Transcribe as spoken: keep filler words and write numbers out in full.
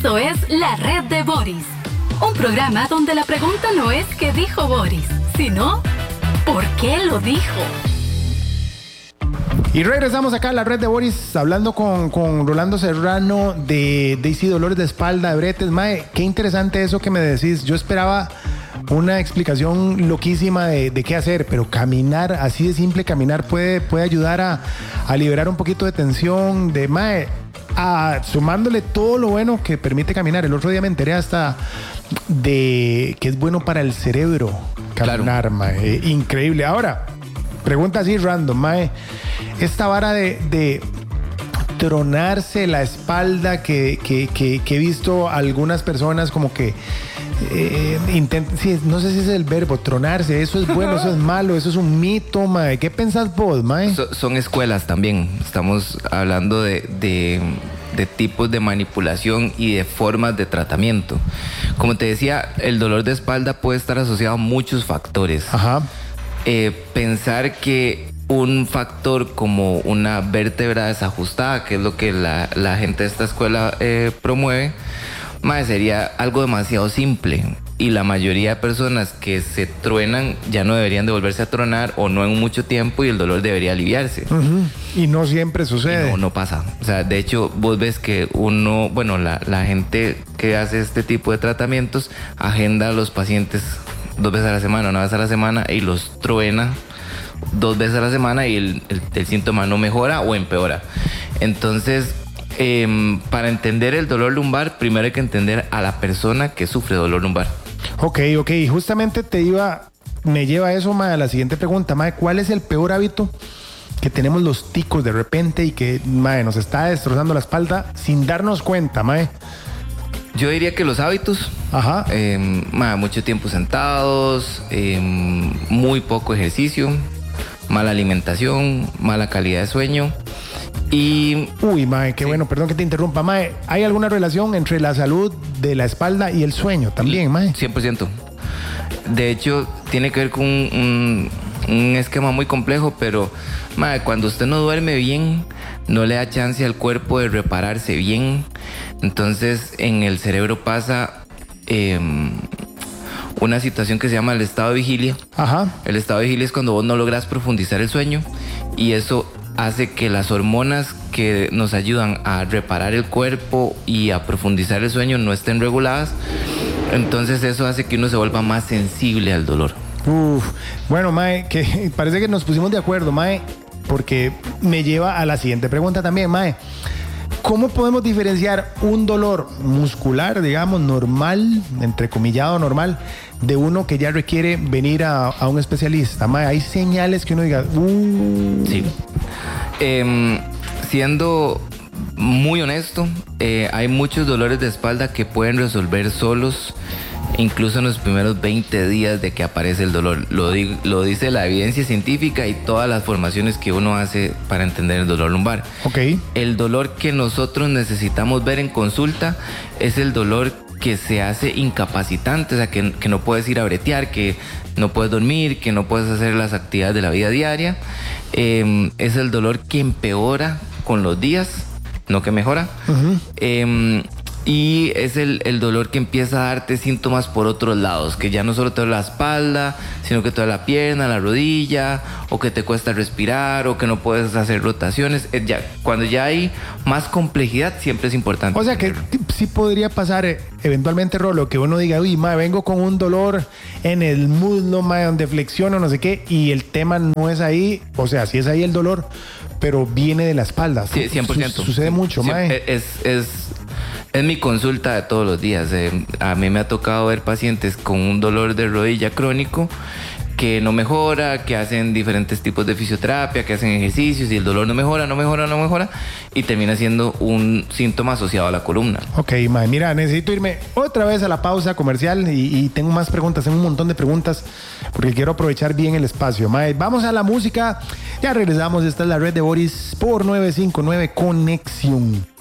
Esto es La Red de Boris, un programa donde la pregunta no es ¿qué dijo Boris?, sino ¿por qué lo dijo? Y regresamos acá a La Red de Boris hablando con, con Rolando Serrano de Daisy Dolores de espalda, de bretes. Mae, qué interesante eso que me decís. Yo esperaba una explicación loquísima de, de qué hacer, pero caminar, así de simple, caminar puede, puede ayudar a, a liberar un poquito de tensión, de mae, a, sumándole todo lo bueno que permite caminar. El otro día me enteré hasta de que es bueno para el cerebro caminar, claro. Mae, increíble. Ahora, pregunta así random, mae, esta vara de, de tronarse la espalda que, que, que, que he visto algunas personas como que eh, intent, sí, no sé si es el verbo tronarse, eso es bueno, eso es malo, eso es un mito, mae. ¿Qué pensás vos, mae? So, son escuelas también, estamos hablando de, de, de tipos de manipulación y de formas de tratamiento. Como te decía, el dolor de espalda puede estar asociado a muchos factores. Ajá. Eh, pensar que un factor como una vértebra desajustada, que es lo que la, la gente de esta escuela eh, promueve, mae, sería algo demasiado simple. Y la mayoría de personas que se truenan ya no deberían de volverse a tronar o no en mucho tiempo y el dolor debería aliviarse. Uh-huh. Y no siempre sucede. Y no, no pasa. O sea, de hecho, vos ves que uno, bueno, la, la gente que hace este tipo de tratamientos agenda a los pacientes dos veces a la semana, una vez a la semana y los truena dos veces a la semana y el, el, el síntoma no mejora o empeora. Entonces, eh, para entender el dolor lumbar, primero hay que entender a la persona que sufre dolor lumbar. Ok, ok. Justamente te iba, me lleva eso, mae, a la siguiente pregunta, mae. ¿Cuál es el peor hábito que tenemos los ticos de repente y que, mae, nos está destrozando la espalda sin darnos cuenta, mae? Yo diría que los hábitos. Ajá. Eh, mae, mucho tiempo sentados, eh, muy poco ejercicio, mala alimentación, mala calidad de sueño. Y... Uy, mae, qué sí. Bueno, perdón que te interrumpa, mae. ¿Hay alguna relación entre la salud de la espalda y el sueño también, mae? cien por ciento. De hecho, tiene que ver con un, un esquema muy complejo, pero, mae, cuando usted no duerme bien, no le da chance al cuerpo de repararse bien. Entonces, en el cerebro pasa eh, una situación que se llama el estado de vigilia. Ajá. El estado de vigilia es cuando vos no logras profundizar el sueño y eso hace que las hormonas que nos ayudan a reparar el cuerpo y a profundizar el sueño no estén reguladas. Entonces eso hace que uno se vuelva más sensible al dolor. Uf, bueno, mae, que parece que nos pusimos de acuerdo, mae, porque me lleva a la siguiente pregunta también, mae. ¿Cómo podemos diferenciar un dolor muscular, digamos, normal, entrecomillado normal, de uno que ya requiere venir a, a un especialista? Mae, hay señales que uno diga, uh... Sí. Eh, siendo muy honesto, eh, hay muchos dolores de espalda que pueden resolver solos, incluso en los primeros veinte días de que aparece el dolor. Lo, di- lo dice la evidencia científica y todas las formaciones que uno hace para entender el dolor lumbar. Ok. El dolor que nosotros necesitamos ver en consulta es el dolor que se hace incapacitante, o sea, que, que no puedes ir a bretear, que no puedes dormir, que no puedes hacer las actividades de la vida diaria. Eh, es el dolor que empeora con los días, no que mejora. Uh-huh. Eh, Y es el, el dolor que empieza a darte síntomas por otros lados, que ya no solo te duele la espalda, sino que te duele la pierna, la rodilla, o que te cuesta respirar, o que no puedes hacer rotaciones. Es ya, cuando ya hay más complejidad, siempre es importante. O sea que sí podría pasar eh, eventualmente, Rolo, que uno diga, uy, mae, vengo con un dolor en el muslo, mae, donde flexiono, no sé qué, y el tema no es ahí, o sea, sí es ahí el dolor, pero viene de la espalda. Sí, cien por ciento. Su- sucede mucho, sí, mae. Es... es Es mi consulta de todos los días. Eh, a mí me ha tocado ver pacientes con un dolor de rodilla crónico que no mejora, que hacen diferentes tipos de fisioterapia, que hacen ejercicios y el dolor no mejora, no mejora, no mejora y termina siendo un síntoma asociado a la columna. Ok, mae, mira, necesito irme otra vez a la pausa comercial y, y tengo más preguntas, tengo un montón de preguntas porque quiero aprovechar bien el espacio. Mae, vamos a la música, ya regresamos. Esta es La Red de Boris por nueve cinco nueve Conexión.